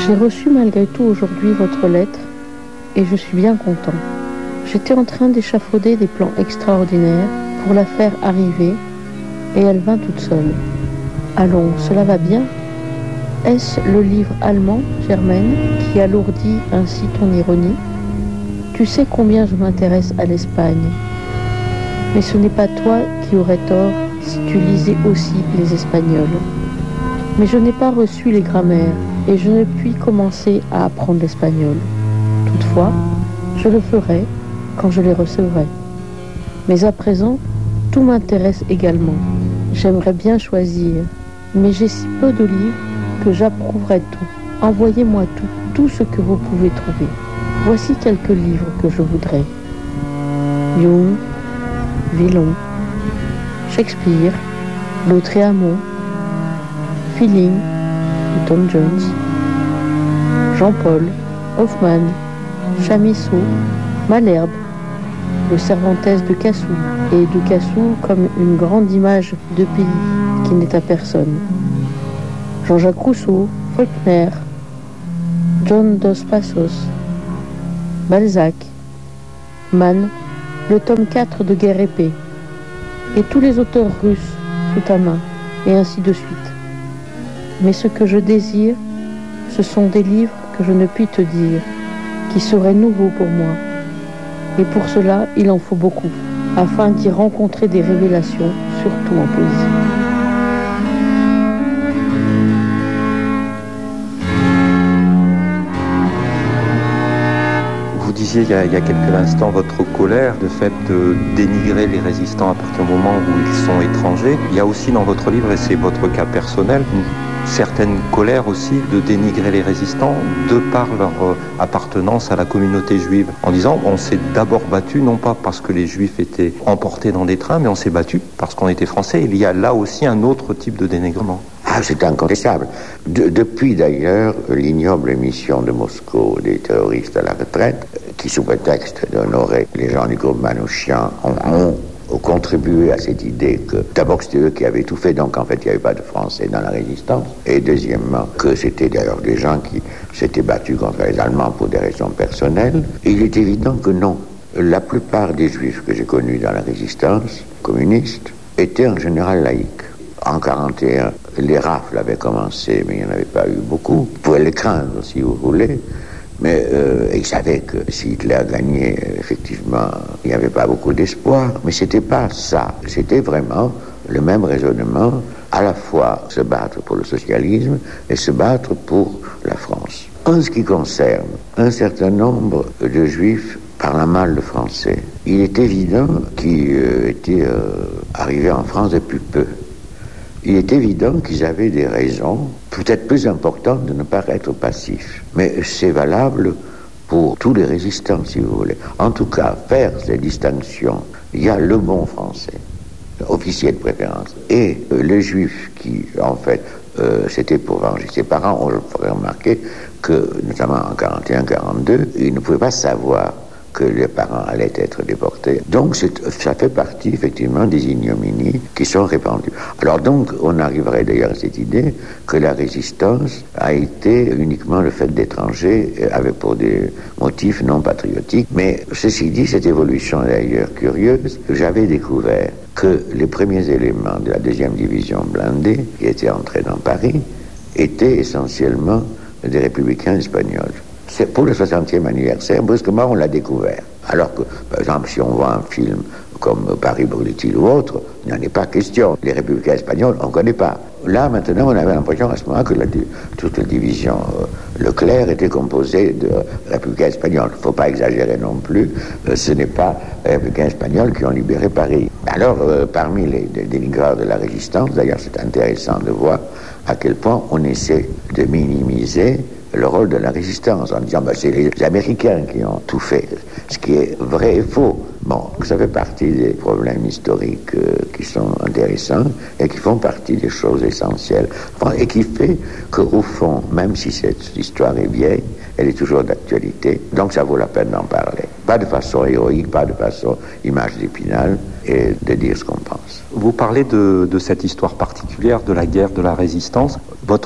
J'ai reçu malgré tout aujourd'hui votre lettre et je suis bien content. J'étais en train d'échafauder des plans extraordinaires pour la faire arriver et elle vint toute seule. Allons, cela va bien? Est-ce le livre allemand, Germaine, qui alourdit ainsi ton ironie? Tu sais combien je m'intéresse à l'Espagne. Mais ce n'est pas toi qui aurais tort si tu lisais aussi les Espagnols. Mais je n'ai pas reçu les grammaires et je ne puis commencer à apprendre l'espagnol. Toutefois, je le ferai quand je les recevrai. Mais à présent, tout m'intéresse également. J'aimerais bien choisir, mais j'ai si peu de livres que j'approuverai tout. Envoyez-moi tout ce que vous pouvez trouver. Voici quelques livres que je voudrais. Jung, Villon, Shakespeare, Lautréamont, Feeling de Tom Jones, Jean-Paul, Hoffmann, Chamisso, Malherbe, le Cervantes de Cassou, et de Cassou comme une grande image de pays qui n'est à personne. Jean-Jacques Rousseau, Faulkner, John Dos Passos, Balzac, Mann, le tome 4 de Guerre et Paix, et tous les auteurs russes sous ta main, et ainsi de suite. Mais ce que je désire, ce sont des livres que je ne puis te dire, qui seraient nouveaux pour moi. Et pour cela, il en faut beaucoup, afin d'y rencontrer des révélations, surtout en poésie. Vous disiez il y a quelques instants votre colère, le fait de dénigrer les résistants à partir du moment où ils sont étrangers. Il y a aussi dans votre livre, et c'est votre cas personnel, une certaine colère aussi de dénigrer les résistants de par leur appartenance à la communauté juive. En disant, on s'est d'abord battu, non pas parce que les juifs étaient emportés dans des trains, mais on s'est battu parce qu'on était français. Il y a là aussi un autre type de dénigrement. Ah, c'est incontestable. Depuis d'ailleurs l'ignoble émission de Moscou des terroristes à la retraite, qui sous prétexte d'honorer les gens du groupe Manouchian ont contribué à cette idée que d'abord c'était eux qui avaient tout fait, donc en fait il n'y avait pas de Français dans la résistance, et deuxièmement que c'était d'ailleurs des gens qui s'étaient battus contre les Allemands pour des raisons personnelles. Et il est évident que non. La plupart des Juifs que j'ai connus dans la résistance communiste étaient en général laïcs. En 1941, les rafles avaient commencé, mais il n'y en avait pas eu beaucoup. Vous pouvez les craindre si vous voulez. Mais ils savaient que si Hitler gagnait, effectivement, il n'y avait pas beaucoup d'espoir. Mais c'était pas ça. C'était vraiment le même raisonnement, à la fois se battre pour le socialisme et se battre pour la France. En ce qui concerne un certain nombre de Juifs parlant mal le français, il est évident qu'ils étaient arrivés en France depuis peu. Il est évident qu'ils avaient des raisons, peut-être plus importantes, de ne pas être passifs. Mais c'est valable pour tous les résistants, si vous voulez. En tout cas, faire ces distinctions, il y a le bon français, officier de préférence, et les juifs qui, en fait, c'était pour venger ses parents. On le ferait remarquer que, notamment en 1941-1942, ils ne pouvaient pas savoir que les parents allaient être déportés. Donc ça fait partie effectivement des ignominies qui sont répandues. Alors donc on arriverait d'ailleurs à cette idée que la résistance a été uniquement le fait d'étrangers avec pour des motifs non patriotiques. Mais ceci dit, cette évolution est d'ailleurs curieuse. J'avais découvert que les premiers éléments de la 2e division blindée qui étaient entrés dans Paris étaient essentiellement des républicains espagnols. C'est pour le 60e anniversaire, brusquement on l'a découvert. Alors que, par exemple, si on voit un film comme Paris brûle-t-il ou autre, il n'en est pas question. Les républicains espagnols, on ne connaît pas. Là, maintenant, on avait l'impression à ce moment que toute la division Leclerc était composée de républicains espagnols. Il ne faut pas exagérer non plus, ce n'est pas les républicains espagnols qui ont libéré Paris. Alors, parmi les dénigreurs de la résistance, d'ailleurs c'est intéressant de voir à quel point on essaie de minimiser le rôle de la résistance en disant c'est les Américains qui ont tout fait, ce qui est vrai et faux. Bon, ça fait partie des problèmes historiques qui sont intéressants et qui font partie des choses essentielles. Et qui fait qu'au fond, même si cette histoire est vieille, elle est toujours d'actualité. Donc ça vaut la peine d'en parler. Pas de façon héroïque, pas de façon image d'Épinal, et de dire ce qu'on pense. Vous parlez de cette histoire particulière de la guerre, de la résistance. Votre livre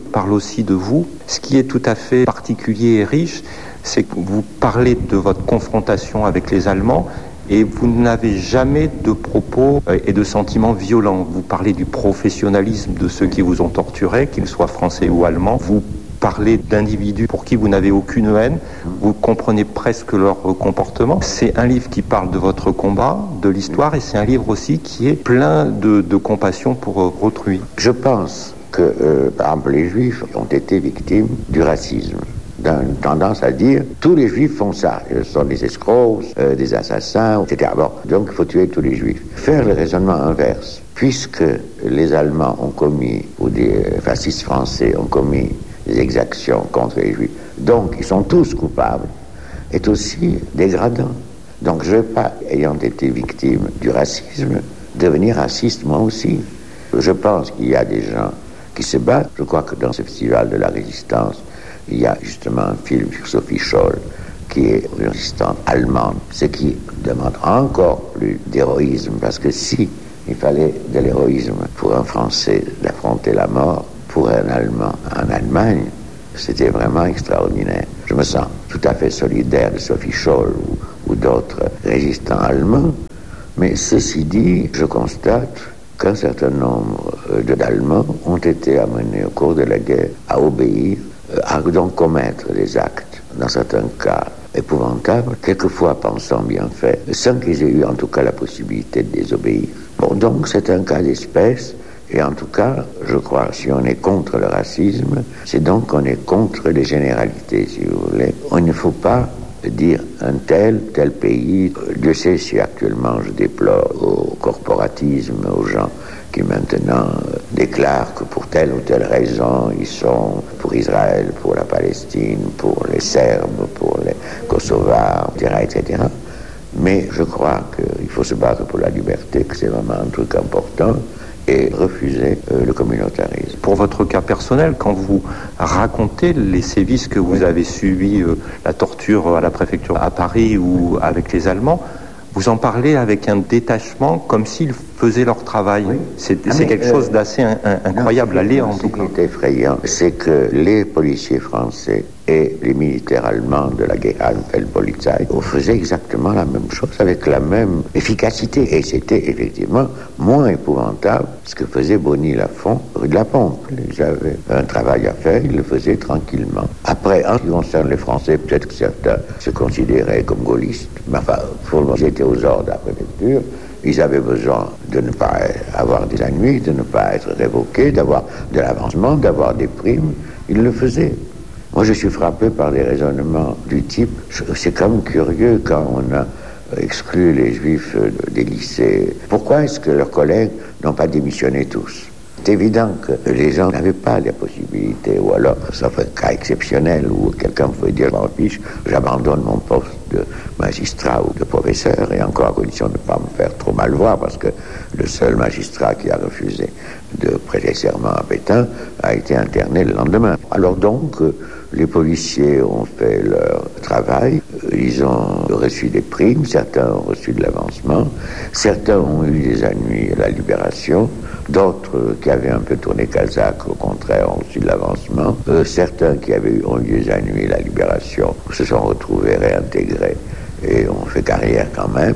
parle aussi de vous. Ce qui est tout à fait particulier et riche, c'est que vous parlez de votre confrontation avec les Allemands et vous n'avez jamais de propos et de sentiments violents. Vous parlez du professionnalisme de ceux qui vous ont torturé, qu'ils soient français ou allemands. Vous parlez d'individus pour qui vous n'avez aucune haine, vous comprenez presque leur comportement. C'est un livre qui parle de votre combat, de l'histoire, et c'est un livre aussi qui est plein de compassion pour autrui. Je pense que, par exemple, les Juifs ont été victimes du racisme. D'une tendance à dire tous les Juifs font ça, ils sont des escrocs, des assassins, etc. Bon, donc il faut tuer tous les Juifs. Faire le raisonnement inverse, puisque les Allemands ont commis, ou des fascistes français ont commis des exactions contre les Juifs, donc ils sont tous coupables, est aussi dégradant. Donc je ne vais pas, ayant été victime du racisme, devenir raciste moi aussi. Je pense qu'il y a des gens qui se battent. Je crois que dans ce festival de la résistance, il y a justement un film sur Sophie Scholl, qui est une résistante allemande, ce qui demande encore plus d'héroïsme, parce que si il fallait de l'héroïsme pour un Français d'affronter la mort, pour un Allemand en Allemagne, c'était vraiment extraordinaire. Je me sens tout à fait solidaire de Sophie Scholl ou d'autres résistants allemands, mais ceci dit, je constate qu'un certain nombre d'Allemands ont été amenés au cours de la guerre à obéir, à donc commettre des actes, dans certains cas épouvantables, quelquefois pensant bien faire, sans qu'ils aient eu en tout cas la possibilité de désobéir. Bon, donc c'est un cas d'espèce, et en tout cas, je crois, si on est contre le racisme, c'est donc qu'on est contre les généralités, si vous voulez. On ne faut pas dire un tel pays. Dieu sait si actuellement je déplore au corporatisme, aux gens qui maintenant déclarent que pour telle ou telle raison, ils sont pour Israël, pour la Palestine, pour les Serbes, pour les Kosovars, etc. Mais je crois qu'il faut se battre pour la liberté, que c'est vraiment un truc important, et refuser le communautarisme. Pour votre cas personnel, quand vous racontez les sévices que vous avez subis, la torture à la préfecture à Paris ou avec les Allemands, vous en parlez avec un détachement, comme s'ils faisaient leur travail. Oui. C'est quelque chose d'assez incroyable à lire, en tout cas. Ce qui est effrayant, c'est que les policiers français et les militaires allemands de la Geheimfeldpolizei faisaient exactement la même chose, avec la même efficacité. Et c'était effectivement moins épouvantable ce que faisait Bonny Lafont, rue de la Pompe. Ils avaient un travail à faire, ils le faisaient tranquillement. Après, en ce qui concerne les Français, peut-être que certains se considéraient comme gaullistes, mais enfin, ils étaient aux ordres de la préfecture. Ils avaient besoin de ne pas avoir des ennuis, de ne pas être révoqués, d'avoir de l'avancement, d'avoir des primes. Ils le faisaient. Moi, je suis frappé par des raisonnements du type. C'est quand même curieux quand on a exclu les Juifs des lycées. Pourquoi est-ce que leurs collègues n'ont pas démissionné tous ? C'est évident que les gens n'avaient pas la possibilité, ou alors, sauf un cas exceptionnel où quelqu'un pouvait dire, je m'en fiche, j'abandonne mon poste de magistrat ou de professeur, et encore à condition de ne pas me faire trop mal voir, parce que le seul magistrat qui a refusé de prêter serment à Pétain a été interné le lendemain. Alors donc, les policiers ont fait leur travail, ils ont reçu des primes, certains ont reçu de l'avancement, certains ont eu des ennuis à la libération, d'autres qui avaient un peu tourné Kazakh, au contraire, ont reçu de l'avancement, certains qui ont eu des ennuis à la libération se sont retrouvés réintégrés et ont fait carrière quand même.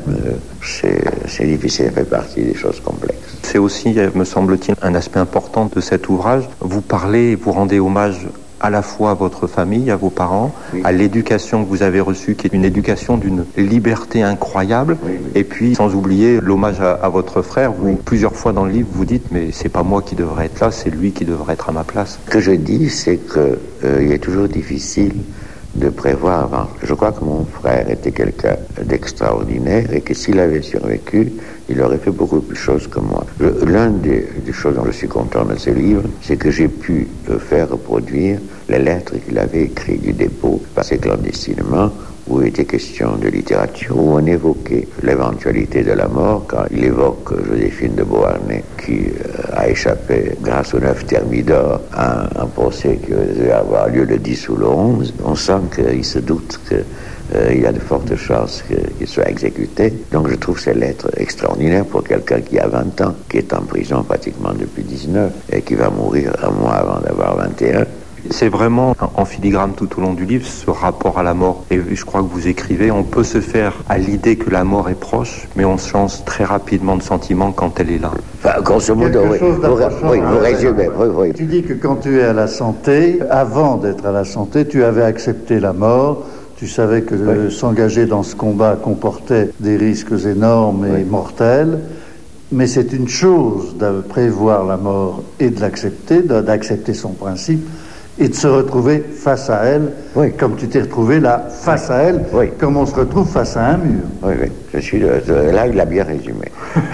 C'est difficile, ça fait partie des choses complexes. C'est aussi, me semble-t-il, un aspect important de cet ouvrage. Vous parlez et vous rendez hommage à la fois à votre famille, à vos parents, oui, à l'éducation que vous avez reçue, qui est une éducation d'une liberté incroyable, oui, oui. Et puis sans oublier l'hommage à votre frère. Vous, plusieurs fois dans le livre, vous dites, mais c'est pas moi qui devrais être là, c'est lui qui devrait être à ma place. Ce que je dis, c'est qu'il est toujours difficile de prévoir avant. Je crois que mon frère était quelqu'un d'extraordinaire et que s'il avait survécu, il aurait fait beaucoup plus de choses que moi. L'une des choses dont je suis content de ce livre, c'est que j'ai pu faire reproduire les lettres qu'il avait écrites du dépôt, passées clandestinement, où il était question de littérature, où on évoquait l'éventualité de la mort, quand il évoque Joséphine de Beauharnais, qui a échappé grâce au 9 Thermidor à un procès qui devait avoir lieu le 10 ou le 11. On sent qu'il se doute que il y a de fortes chances qu'il soit exécuté. Donc je trouve ces lettres extraordinaires pour quelqu'un qui a 20 ans, qui est en prison pratiquement depuis 19 et qui va mourir un mois avant d'avoir 21. C'est vraiment en filigrane tout au long du livre ce rapport à la mort. Et je crois que vous écrivez, on peut se faire à l'idée que la mort est proche, mais on change très rapidement de sentiment quand elle est là. Enfin, grosso modo, vous résumez. Oui. Tu dis que quand tu es à la santé, avant d'être à la santé, tu avais accepté la mort. Tu savais que s'engager dans ce combat comportait des risques énormes et mortels. Mais c'est une chose de prévoir la mort et de l'accepter, d'accepter son principe, et de se retrouver face à elle, comme tu t'es retrouvé là, face à elle, comme on se retrouve face à un mur. Oui, je suis là, il l'a bien résumé.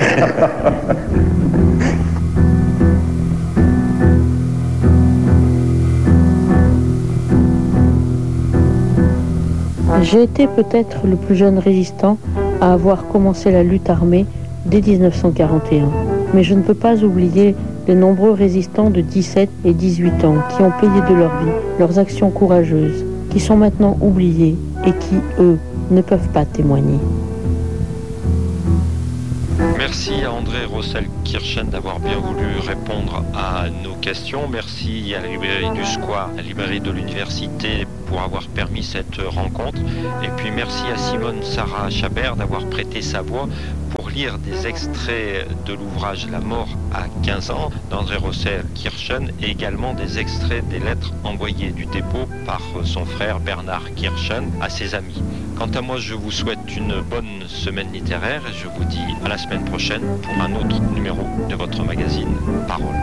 J'ai été peut-être le plus jeune résistant à avoir commencé la lutte armée dès 1941. Mais je ne peux pas oublier les nombreux résistants de 17 et 18 ans qui ont payé de leur vie leurs actions courageuses, qui sont maintenant oubliés et qui, eux, ne peuvent pas témoigner. Merci à André Rossel-Kirchen d'avoir bien voulu répondre à nos questions. Merci à la librairie du Square, la librairie de l'université, pour avoir permis cette rencontre. Et puis merci à Simone Sarah Chabert d'avoir prêté sa voix pour lire des extraits de l'ouvrage La mort à 15 ans d'André Rossel-Kirchen et également des extraits des lettres envoyées du dépôt par son frère Bernard Kirchen à ses amis. Quant à moi, je vous souhaite une bonne semaine littéraire et je vous dis à la semaine prochaine pour un autre numéro de votre magazine Parole.